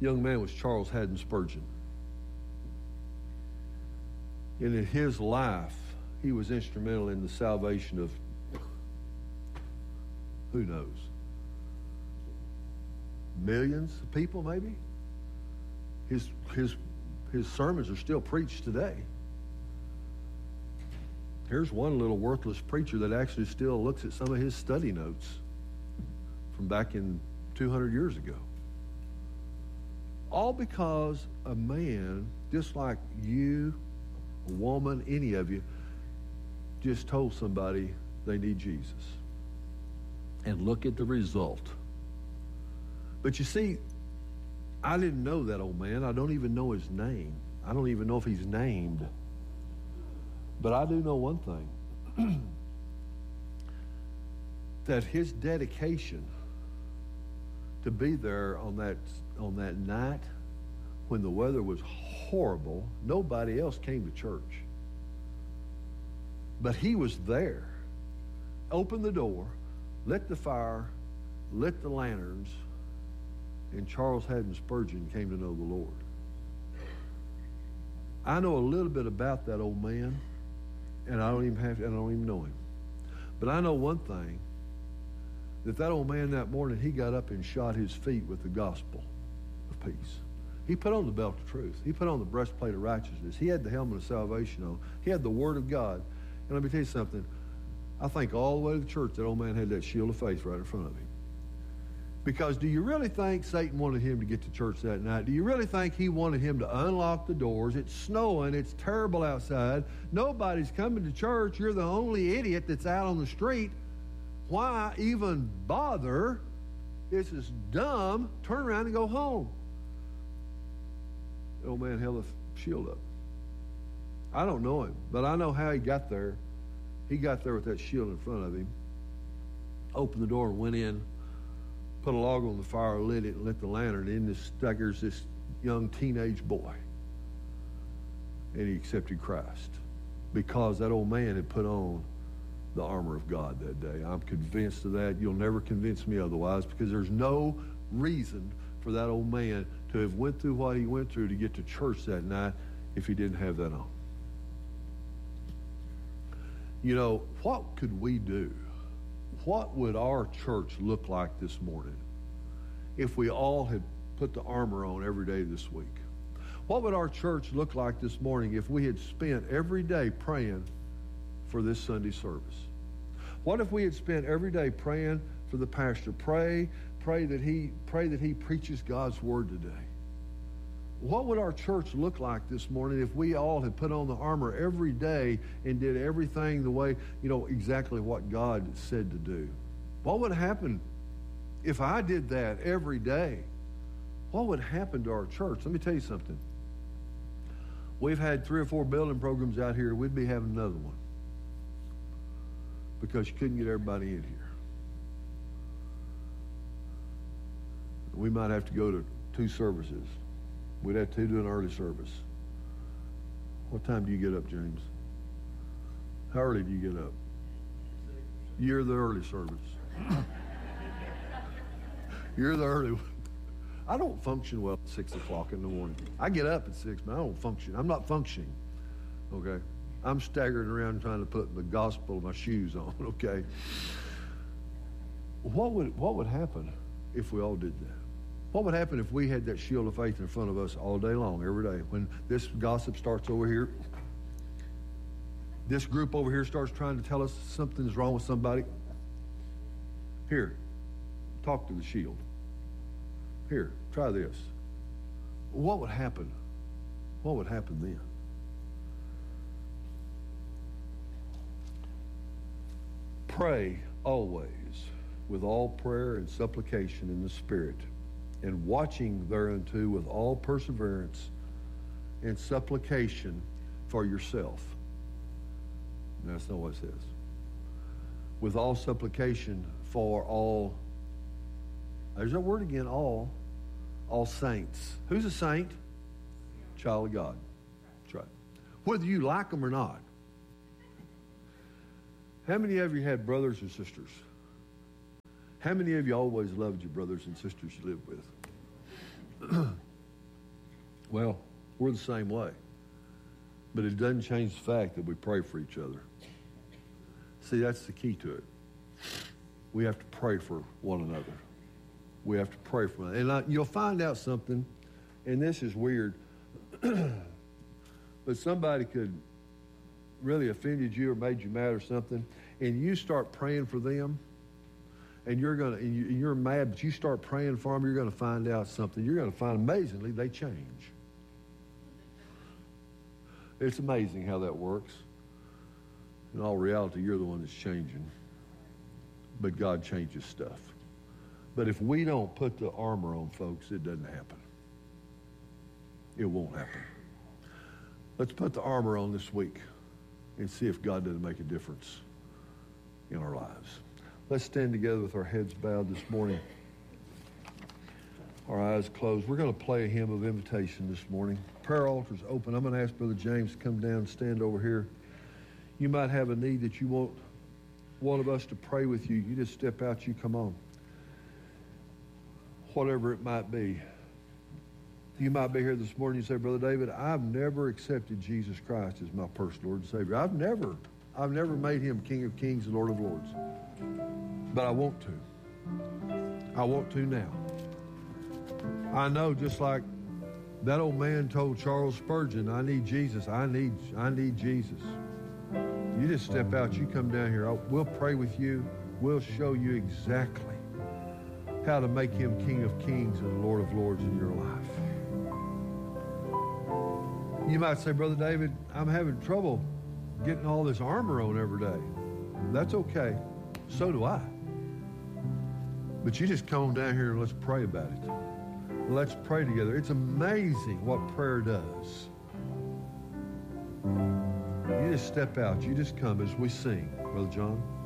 young man was Charles Haddon Spurgeon. And in his life, he was instrumental in the salvation of, who knows, millions of people maybe. His sermons are still preached today. Here's one little worthless preacher that actually still looks at some of his study notes from back in 200 years ago. All because a man, just like you, a woman, any of you, just told somebody they need Jesus. And look at the result. But you see, I didn't know that old man. I don't even know his name. I don't even know if he's named. But I do know one thing. That his dedication to be there on that night when the weather was horrible, nobody else came to church. But he was there. Opened the door, lit the fire, lit the lanterns, and Charles Haddon Spurgeon came to know the Lord. I know a little bit about that old man, and I don't even know him. But I know one thing, that old man that morning, he got up and shod his feet with the gospel of peace. He put on the belt of truth. He put on the breastplate of righteousness. He had the helmet of salvation on. He had the word of God. And let me tell you something. I think all the way to the church, that old man had that shield of faith right in front of him. Because do you really think Satan wanted him to get to church that night? Do you really think he wanted him to unlock the doors? It's snowing. It's terrible outside. Nobody's coming to church. You're the only idiot that's out on the street. Why even bother? This is dumb. Turn around and go home. The old man held the shield up. I don't know him, but I know how he got there. He got there with that shield in front of him, opened the door and went in, put a log on the fire, lit it, and lit the lantern. In this staggers this young teenage boy. And he accepted Christ because that old man had put on the armor of God that day. I'm convinced of that. You'll never convince me otherwise, because there's no reason for that old man to have went through what he went through to get to church that night if he didn't have that on. You know, what could we do? What would our church look like this morning if we all had put the armor on every day this week? What would our church look like this morning if we had spent every day praying for this Sunday service? What if we had spent every day praying for the pastor? Pray that he preaches God's word today. What would our church look like this morning if we all had put on the armor every day and did everything the way, exactly what God said to do? What would happen if I did that every day? What would happen to our church? Let me tell you something. We've had 3 or 4 building programs out here. We'd be having another one because you couldn't get everybody in here. We might have to go to 2 services. We'd have to do an early service. What time do you get up, James? How early do you get up? You're the early service. You're the early one. I don't function well at 6 o'clock in the morning. I get up at 6, but I don't function. I'm not functioning, okay? I'm staggering around trying to put the gospel of my shoes on, okay? What would happen if we all did that? What would happen if we had that shield of faith in front of us all day long, every day? When this gossip starts over here, this group over here starts trying to tell us something's wrong with somebody. Here, talk to the shield. Here, try this. What would happen? What would happen then? Pray always with all prayer and supplication in the Spirit, and watching thereunto with all perseverance and supplication for yourself. And that's not what it says. With all supplication for all, there's that word again, all saints. Who's a saint? Child of God. That's right. Whether you like them or not. How many of you had brothers and sisters? How many of you always loved your brothers and sisters you lived with? Well, we're the same way. But it doesn't change the fact that we pray for each other. See, that's the key to it. We have to pray for one another. We have to pray for one another. And you'll find out something, and this is weird, but somebody could really offended you or made you mad or something, and you start praying for them, and you're mad, but you start praying for them, you're going to find out something. You're going to find, amazingly, they change. It's amazing how that works. In all reality, you're the one that's changing. But God changes stuff. But if we don't put the armor on, folks, it doesn't happen. It won't happen. Let's put the armor on this week and see if God doesn't make a difference in our lives. Let's stand together with our heads bowed this morning, our eyes closed. We're going to play a hymn of invitation this morning. Prayer altar's open. I'm going to ask Brother James to come down and stand over here. You might have a need that you want one of us to pray with you. You just step out, you come on. Whatever it might be. You might be here this morning and you say, Brother David, I've never accepted Jesus Christ as my personal Lord and Savior. I've never made him King of Kings and Lord of Lords. But I want to. I want to now. I know, just like that old man told Charles Spurgeon, I need Jesus. I need Jesus. You just step out. You come down here. We'll pray with you. We'll show you exactly how to make him King of Kings and Lord of Lords in your life. You might say, Brother David, I'm having trouble getting all this armor on every day. That's okay. So do I. But you just come on down here and let's pray about it. Let's pray together. It's amazing what prayer does. You just step out. You just come as we sing, Brother John.